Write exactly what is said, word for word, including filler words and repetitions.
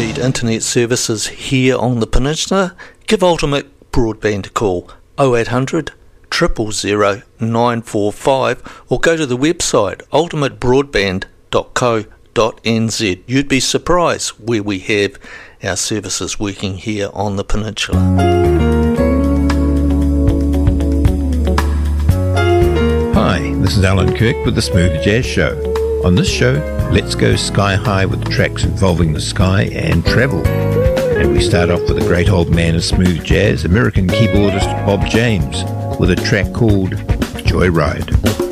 need internet services here on the peninsula, give Ultimate Broadband a call oh eight hundred, zero zero zero, nine four five or go to the website ultimate broadband dot co dot n z. You'd be surprised where we have our services working here on the peninsula. Hi, this is Alan Kirk with the Smooth Jazz Show. On this show, let's go sky high with tracks involving the sky and travel. And we start off with a great old man of smooth jazz, American keyboardist Bob James, with a track called Joyride.